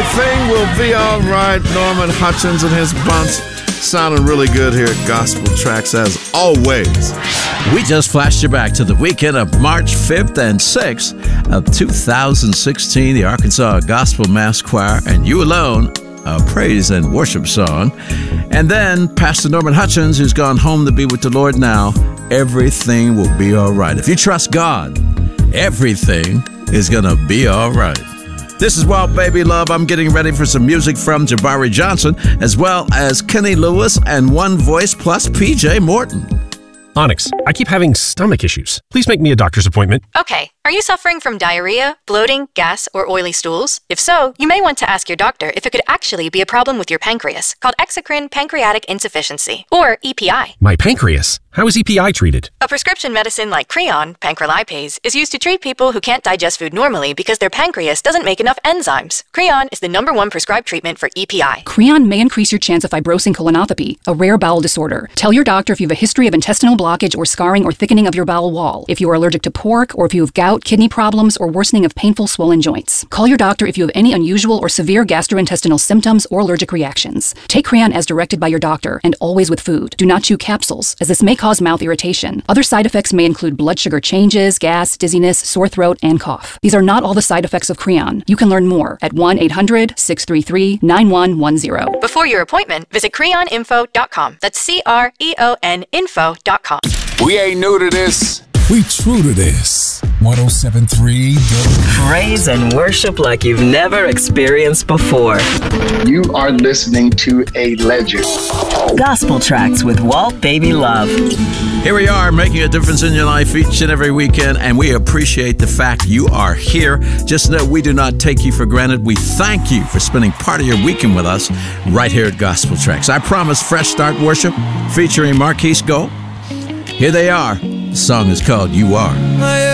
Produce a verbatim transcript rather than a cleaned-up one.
Everything will be all right. Norman Hutchins and his bunch sounding really good here at Gospel Tracks as always. We just flashed you back to the weekend of March fifth and sixth of two thousand sixteen, the Arkansas Gospel Mass Choir, and You Alone, a praise and worship song. And then Pastor Norman Hutchins, who's gone home to be with the Lord now. Everything will be all right. If you trust God, everything is going to be all right. This is Wild Baby Love. I'm getting ready for some music from Jabari Johnson, as well as Kenny Lewis and One Voice plus P J Morton. Onyx, I keep having stomach issues. Please make me a doctor's appointment. Okay. Are you suffering from diarrhea, bloating, gas, or oily stools? If so, you may want to ask your doctor if it could actually be a problem with your pancreas, called exocrine pancreatic insufficiency, or E P I. My pancreas? How is E P I treated? A prescription medicine like Creon, pancrelipase, is used to treat people who can't digest food normally because their pancreas doesn't make enough enzymes. Creon is the number one prescribed treatment for E P I. Creon may increase your chance of fibrosing colonopathy, a rare bowel disorder. Tell your doctor if you have a history of intestinal blockage or scarring or thickening of your bowel wall, if you are allergic to pork, or if you have gout, kidney problems, or worsening of painful swollen joints. Call your doctor if you have any unusual or severe gastrointestinal symptoms or allergic reactions. Take Creon as directed by your doctor, and always with food. Do not chew capsules, as this may cause mouth irritation. Other side effects may include blood sugar changes, gas, dizziness, sore throat, and cough. These are not all the side effects of Creon. You can learn more at one eight hundred, six three three, nine one one zero. Before your appointment, visit creon info dot com. That's C R E O N info dot com. We ain't new to this. We true to this. one oh seven point three Praise and worship like you've never experienced before. You are listening to a legend. Gospel Tracks with Walt Baby Love. Here we are, making a difference in your life each and every weekend, and we appreciate the fact you are here. Just know we do not take you for granted. We thank you for spending part of your weekend with us right here at Gospel Tracks. I promise Fresh Start Worship featuring Marquise Gold. Here they are. The song is called You Are.